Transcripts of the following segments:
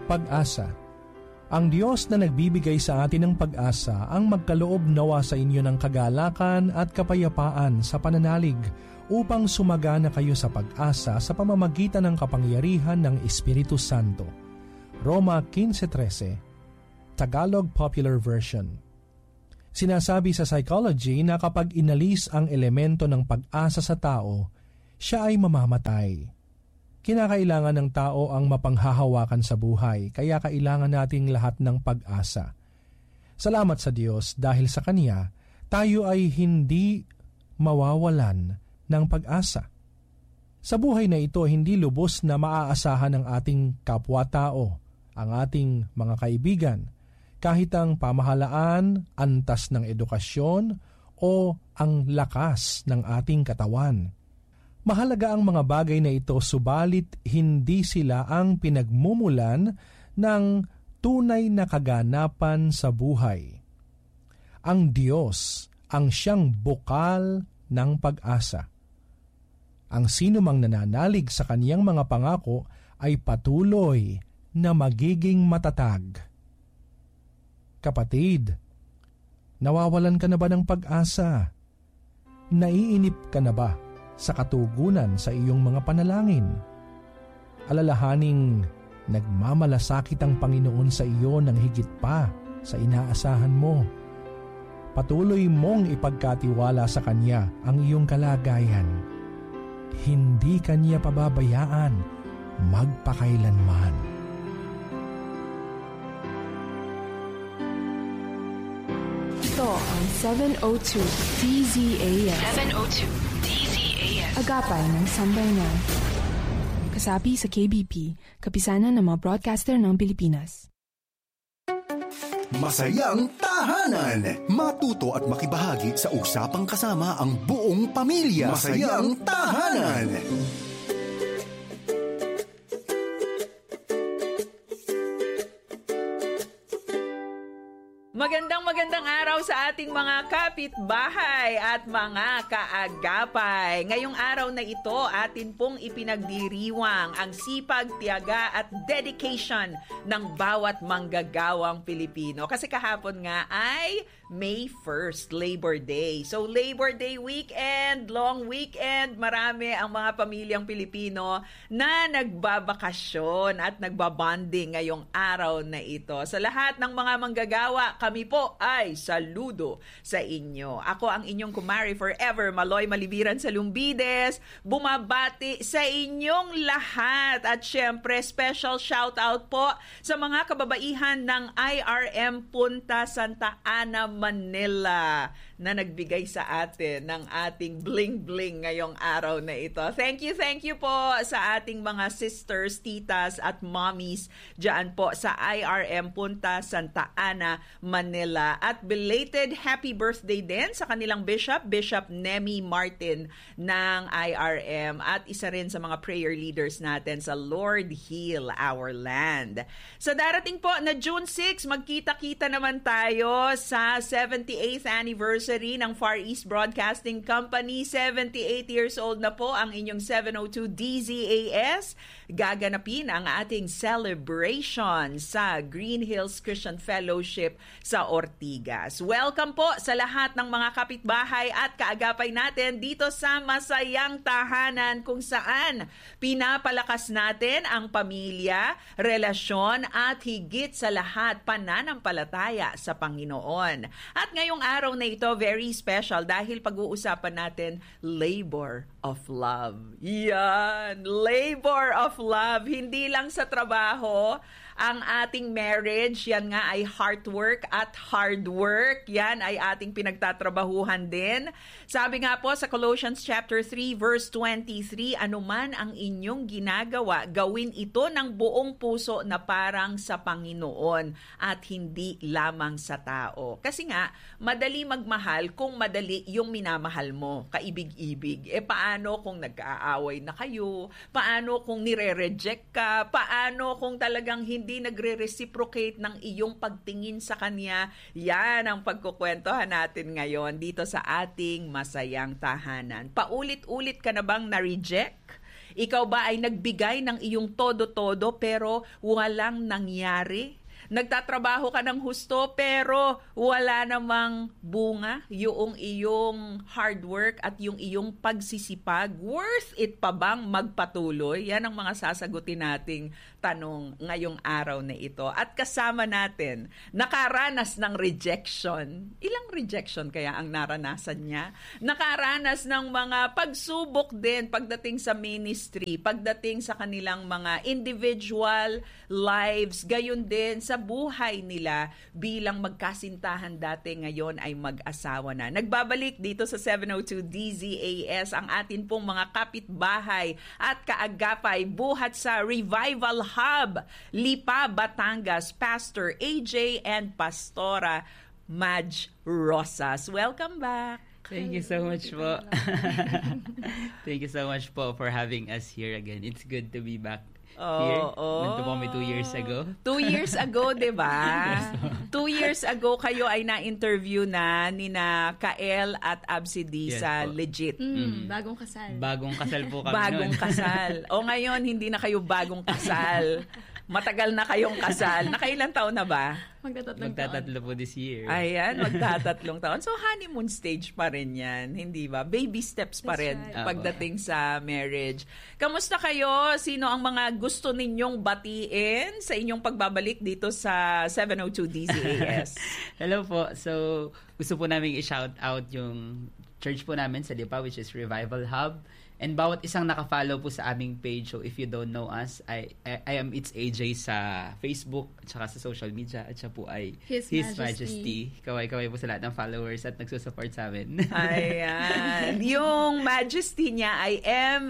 Pag-asa. Ang Diyos na nagbibigay sa atin ng pag-asa ang magkaloob nawa sa inyo ng kagalakan at kapayapaan sa pananalig upang sumagana kayo sa pag-asa sa pamamagitan ng kapangyarihan ng Espiritu Santo. Roma 15:13, Tagalog Popular Version. Sinasabi sa psychology na kapag inalis ang elemento ng pag-asa sa tao, siya ay mamamatay. Kinakailangan ng tao ang mapanghahawakan sa buhay, kaya kailangan nating lahat ng pag-asa. Salamat sa Diyos dahil sa Kanya, tayo ay hindi mawawalan ng pag-asa. Sa buhay na ito, hindi lubos na maaasahan ng ating kapwa-tao, ang ating mga kaibigan, kahit ang pamahalaan, antas ng edukasyon, o ang lakas ng ating katawan. Mahalaga ang mga bagay na ito, subalit hindi sila ang pinagmumulan ng tunay na kaganapan sa buhay. Ang Diyos ang siyang bukal ng pag-asa. Ang sinumang nananalig sa kaniyang mga pangako ay patuloy na magiging matatag. Kapatid, nawawalan ka na ba ng pag-asa? Naiinip ka na ba sa katugunan sa iyong mga panalangin? Alalahaning nagmamalasakit ang Panginoon sa iyo ng higit pa sa inaasahan mo. Patuloy mong ipagkatiwala sa Kanya ang iyong kalagayan. Hindi Kanya pababayaan magpakailanman. Ito ang 702 DZAS. 702 DZAS. Agapay ng Sambayanan. Kasapi sa KBP, kapisanan ng mga broadcaster ng Pilipinas. Masayang tahanan. Matuto at makibahagi sa usapang kasama ang buong pamilya. Masayang tahanan. Magandang araw sa ating mga kapitbahay at mga kaagapay. Ngayong araw na ito, atin pong ipinagdiriwang ang sipag, tiyaga at dedication ng bawat manggagawang Pilipino. Kasi kahapon nga ay May 1st, Labor Day. So Labor Day weekend, long weekend, marami ang mga pamilyang Pilipino na nagbabakasyon at nagbabanding ngayong araw na ito. Sa lahat ng mga manggagawa, kami po ay saludo sa inyo. Ako ang inyong kumari forever, Maloy Malibiran sa Lumbides, bumabati sa inyong lahat. At syempre, special shout out po sa mga kababaihan ng IRM Punta Santa Ana, Manila na nagbigay sa atin ng ating bling-bling ngayong araw na ito. Thank you po sa ating mga sisters, titas at mommies dyan po sa IRM Punta Santa Ana, Manila. At belated happy birthday din sa kanilang Bishop Nemi Martin ng IRM at isa rin sa mga prayer leaders natin sa Lord Heal Our Land. Sa darating po na June 6, magkita-kita naman tayo sa 78th anniversary ng Far East Broadcasting Company. 78 years old na po ang inyong 702 DZAS. Gaganapin ang ating celebration sa Green Hills Christian Fellowship sa Ortigas. Welcome po sa lahat ng mga kapitbahay at kaagapay natin dito sa Masayang Tahanan, kung saan pinapalakas natin ang pamilya, relasyon at higit sa lahat pananampalataya sa Panginoon. At ngayong araw na ito, very special dahil pag-uusapan natin labor of love. Yan, labor of love. Hindi lang sa trabaho ang ating marriage, yan nga ay heart work at hard work. Yan ay ating pinagtatrabahuhan din. Sabi nga po sa Colossians chapter 3 verse 23, anuman ang inyong ginagawa, gawin ito ng buong puso na parang sa Panginoon at hindi lamang sa tao. Kasi nga, madali magmahal kung madali yung minamahal mo, kaibig-ibig. Paano kung nag-aaway na kayo? Paano kung nire-reject ka? Paano kung talagang hindi nagre-reciprocate ng iyong pagtingin sa kanya? Yan ang pagkukwentuhan natin ngayon dito sa ating Masayang Tahanan. Paulit-ulit ka na bang na-reject? Ikaw ba ay nagbigay ng iyong todo-todo pero walang nangyari? Nagtatrabaho ka ng husto pero wala namang bunga yung iyong hard work at yung iyong pagsisipag. Worth it pa bang magpatuloy? Yan ang mga sasagutin nating tanong ngayong araw na ito. At kasama natin, nakaranas ng rejection. Ilang rejection kaya ang naranasan niya? Nakaranas ng mga pagsubok din pagdating sa ministry, pagdating sa kanilang mga individual lives, gayon din sa buhay nila bilang magkasintahan dati, ngayon ay mag-asawa na. Nagbabalik dito sa 702 DZAS ang atin pong mga kapitbahay at kaagapay buhat sa Revival Hub, Lipa, Batangas, Pastor AJ and Pastora Madge Rosas. Welcome back. Thank you so much po. Thank you so much po for having us here again. It's good to be back. Nandito po kami 2 years ago. 2 years ago, di ba? 2 years ago, kayo ay na-interview na nina Kael at Absidy sa Legit. Bagong kasal. Bagong kasal po kami Bagong nun. kasal. O ngayon, hindi na kayo bagong kasal. Matagal na kayong kasal. Nakailan taon na ba? Magtatatlo po this year. Ayan, magtatatlong taon. So, honeymoon stage pa rin yan, hindi ba? Baby steps pa rin pagdating sa marriage. Kamusta kayo? Sino ang mga gusto ninyong batiin sa inyong pagbabalik dito sa 702 DZAS? Hello po. So, gusto po namin i-shout out yung church po namin sa Lipa, which is Revival Hub. And bawat isang naka-follow po sa aming page. So if you don't know us, I am It's AJ sa Facebook at saka sa social media. At siya po ay His Majesty. Kaway-kaway po sa lahat ng followers at nagsusupport sa amin. Ayan. Yung Majesty niya ay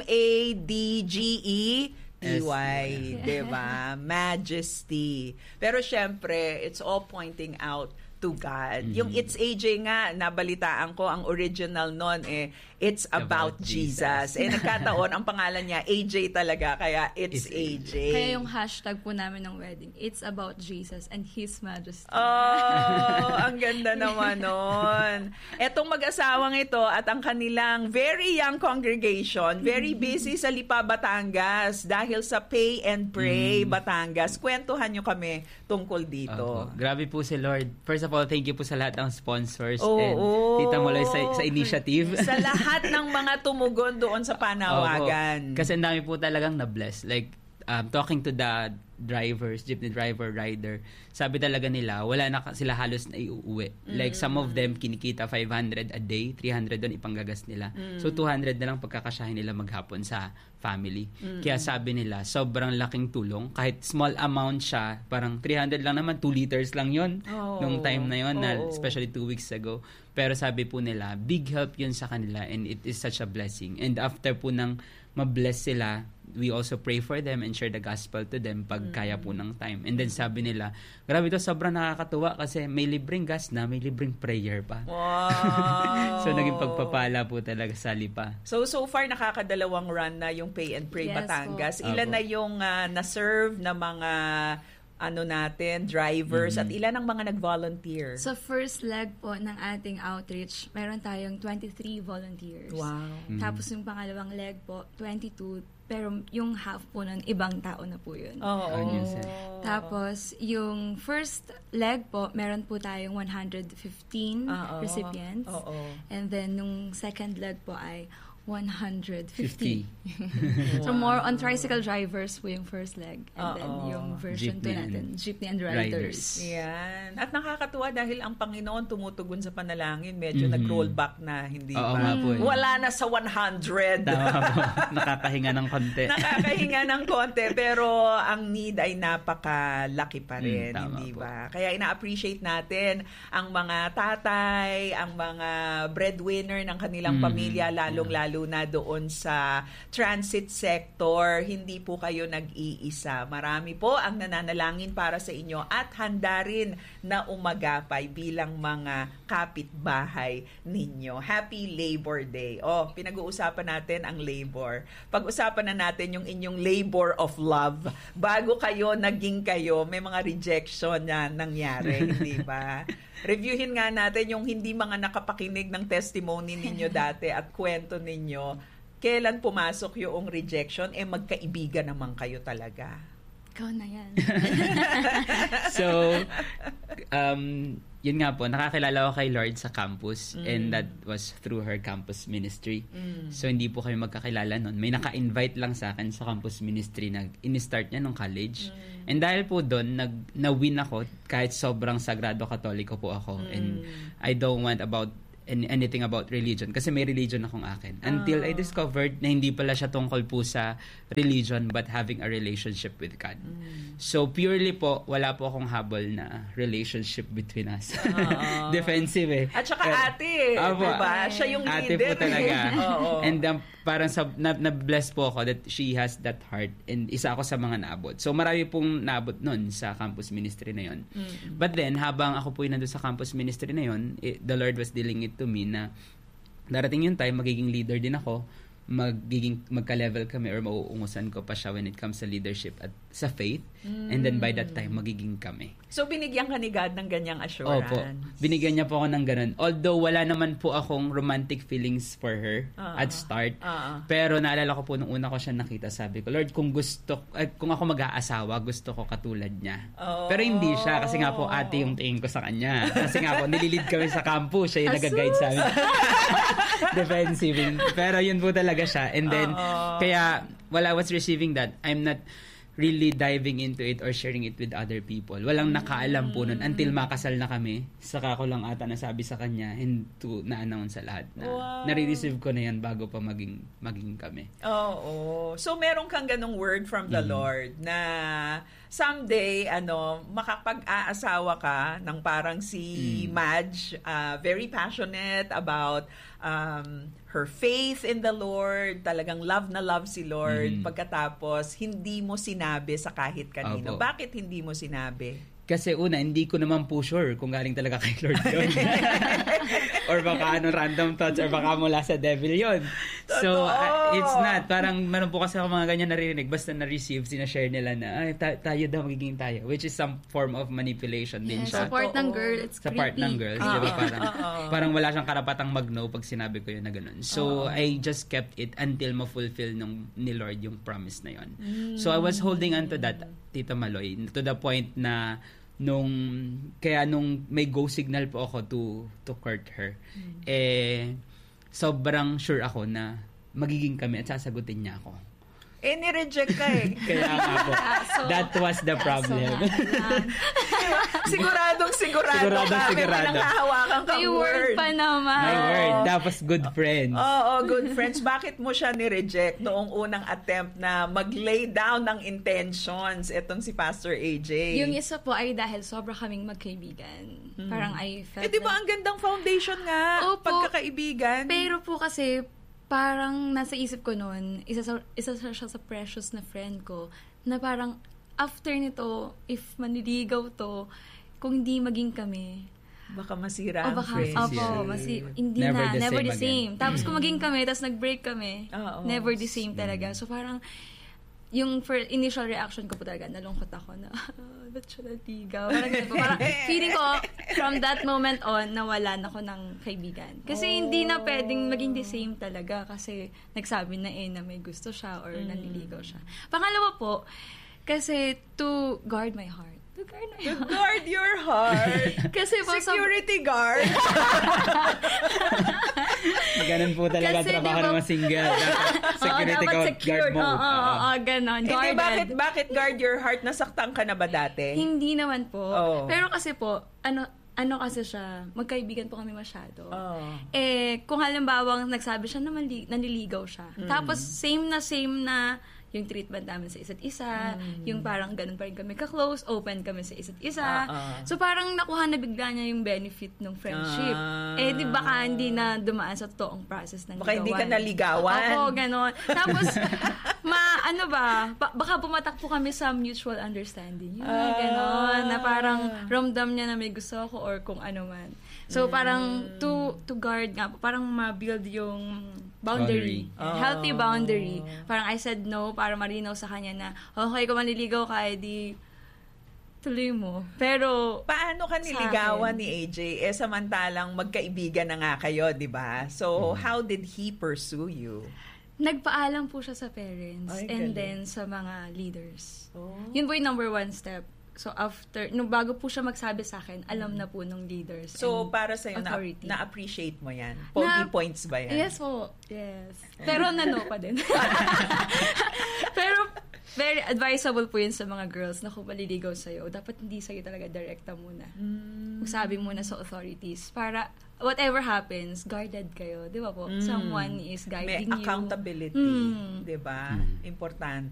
MADGETY, diba? Majesty. Pero syempre, it's all pointing out to God. Yung It's AJ nga, nabalitaan ko, ang original nun It's About Jesus. Nagkataon, ang pangalan niya, AJ talaga, kaya It's AJ. Kaya yung hashtag po namin ng wedding, It's About Jesus and His Majesty. Oh, ang ganda naman nun. Etong mag-asawang ito at ang kanilang very young congregation, very busy sa Lipa, Batangas dahil sa Pay and Pray Batangas. Kwentuhan nyo kami tungkol dito. Grabe po si Lord. First of all, thank you po sa lahat ng sponsors and Tita Moloy sa initiative. Sa lahat ng mga tumugon doon sa panawagan. Kasi ang dami po talagang na-bless. Like, talking to the drivers, jeepney driver, rider, sabi talaga nila, wala na sila halos na iuwi. Like, some of them kinikita 500 a day, 300 doon ipanggagas nila. So, 200 na lang pagkakasyahin nila maghapon sa family. Kaya sabi nila, sobrang laking tulong. Kahit small amount siya, parang 300 lang naman, 2 liters lang yon nung time na yon, especially 2 weeks ago. Pero sabi po nila, big help yun sa kanila and it is such a blessing. And after po nang mabless sila, we also pray for them and share the gospel to them pag kaya po ng time. And then sabi nila, grabe ito, sobrang nakakatuwa kasi may libreng gas na, may libreng prayer pa. Wow! So naging pagpapala po talaga sa Lipa. So far nakakadalawang run na yung Pay and Pray Batangas. Ilan na yung na-serve na mga natin, drivers, at ilan ang mga nag-volunteer? So first leg po ng ating outreach, meron tayong 23 volunteers. Wow. Tapos yung pangalawang leg po, 22, pero yung half po nun, ibang tao na po yun. Tapos yung first leg po, meron po tayong 115 recipients. And then nung second leg po ay 150. So more on tricycle drivers po yung first leg. And then yung version 2 natin, jeepney and riders. Yan. At nakakatuwa dahil ang Panginoon tumutugon sa panalangin. Medyo nag-roll back na, hindi ba? Wala na sa 100. Tama po. Nakakahinga ng konti. Nakakahinga ng konti. Pero ang need ay napakalaki pa rin, hindi ba? Kaya ina-appreciate natin ang mga tatay, ang mga breadwinner ng kanilang pamilya, lalong-lalo na doon sa transit sector. Hindi po kayo nag-iisa. Marami po ang nananalangin para sa inyo at handa rin na umagapay bilang mga kapitbahay ninyo. Happy Labor Day. Pinag-uusapan natin ang labor. Pag-usapan na natin yung inyong labor of love. Bago kayo, naging kayo, may mga rejection na nangyari, hindi ba? Reviewin nga natin yung hindi mga nakapakinig ng testimony ninyo dati at kwento ninyo. kailan pumasok yung rejection, magkaibigan naman kayo talaga. Ikaw na yan. So, yun nga po, nakakilala ko kay Lord sa campus and that was through her campus ministry. So, hindi po kami magkakilala nun. May naka-invite lang sa akin sa campus ministry na in-start niya nung college. And dahil po doon, na-win ako kahit sobrang sagrado katoliko po ako. And I don't want about anything about religion kasi may religion akong akin. Until I discovered na hindi pala siya tungkol po sa religion but having a relationship with God. So purely po, wala po akong habol na relationship between us. Defensive At saka ate, diba? Siya yung ate leader. po talaga. And parang na-bless po ako that she has that heart and isa ako sa mga naabot. So marami pong naabot nun sa campus ministry na yun. But then, habang ako po nandun sa campus ministry na yun, the Lord was dealing it to me na darating yung time, magiging leader din ako, magka-level kami or mauungusan ko pa siya when it comes sa leadership at sa faith. And then by that time, magiging kami. So, binigyan ka ni God ng ganyang assurance? Opo. Binigyan niya po ako ng ganun. Although, wala naman po akong romantic feelings for her at start. Pero naalala ko po nung una ko siya nakita, sabi ko, Lord, kung ako mag-aasawa, gusto ko katulad niya. Pero hindi siya, kasi nga po ate yung tingin ko sa kanya. Kasi nga po, nililid kami sa campus, siya yung nag-guide sa amin. Defensive. Pero yun po talaga siya. And then, kaya, while I was receiving that, I'm not really diving into it or sharing it with other people. Walang nakaalam po nun until makasal na kami. Saka ko lang ata nasabi sa kanya and to na-announce sa lahat na nare-receive ko na yan bago pa maging kami. So, meron kang ganong word from the Lord na someday, makapag-aasawa ka ng parang si Madge, very passionate about her faith in the Lord, talagang love na love si Lord. Pagkatapos, hindi mo sinabi sa kahit kanino. Opo. Bakit hindi mo sinabi? Kasi una, hindi ko naman po sure kung galing talaga kay Lord yun. Or baka random thoughts or baka mula sa devil yun. So, it's not. Parang meron po kasi ako mga ganyan naririnig. Basta na-receive, sinashare nila na, tayo daw magiging tayo. Which is some form of manipulation din siya. Sa part ng girl, it's sa creepy. part ng girls. Diba? Parang wala siyang karapatang mag-no pag sinabi ko yun na ganun. So, I just kept it until ma-fulfill ni Lord yung promise na yun. So, I was holding on to that, Tita Maloy, to the point na nung may go signal po ako to court her, sobrang sure ako na magiging kami at sasagutin niya ako. Ni-reject ka Kaya nga po. That was the problem. Siguradong ka. May pinanghahawakan kang may word pa naman. My word. Tapos good friends. Good friends. Bakit mo siya ni-reject noong unang attempt na mag-lay down ng intentions etong si Pastor AJ? Yung isa po ay dahil sobra kaming magkaibigan. Parang I felt di ba ang gandang foundation nga? Opo, pagkakaibigan. Pero po kasi parang nasa isip ko noon, isa siya sa precious na friend ko, na parang after nito, if maniligaw to, kung hindi maging kami, baka masira ang friendship. Hindi never the same. Tapos kung maging kami, tapos nag-break kami, never the same talaga. So parang, yung initial reaction ko po talaga, nalungkot ako na, ba't siya naligaw? Parang feeling ko, from that moment on, nawalan ako ng kaibigan. Kasi hindi na pwedeng maging the same talaga kasi nagsabi na na may gusto siya or naniligaw siya. Pangalawa po, kasi to guard my heart. To guard your heart. Kasi po, security guard. Ganun po talaga kasi trabaho ng mga single. Security guard mode. Ganon. Bakit guard your heart? Nasaktan ka na ba dati? Hindi naman po. Pero kasi po, ano kasi siya, magkaibigan po kami masyado. Kung halimbawa nagsabi siya na nanliligaw siya. Tapos same na yung treatment namin sa isa't isa, yung parang ganun pa rin kami ka-close, open kami sa isa't isa. So parang nakuha na bigla niya yung benefit ng friendship. Di baka hindi na dumaan sa totoong process ng ligawan. Baka hindi ka naligawan. Ako, ganon. Tapos, baka pumatak po kami sa mutual understanding. Yung ganon, na parang ramdam niya na may gusto ako or kung ano man. So parang to guard nga, parang ma-build yung boundary. Healthy boundary. Parang I said no para marinaw sa kanya na okay, kung manliligaw ka, edi tuloy mo. Pero paano ka niligawan ni AJ? Samantalang magkaibigan na nga kayo, di ba? So how did he pursue you? Nagpaalam po siya sa parents and then sa mga leaders. Yun po yung number 1 step. So after, bago po siya magsabi sa akin, alam na po ng leaders. So para sa'yo, na-appreciate mo yan? Pogi points ba yan? Yes po. Yes. Pero nano pa din. Pero very advisable po yun sa mga girls na kung maliligaw sa'yo, dapat hindi sa'yo talaga direkta muna. Magsabi muna sa authorities para whatever happens, guarded kayo. Di ba po? Someone is guiding you. May accountability. Di ba? Importante.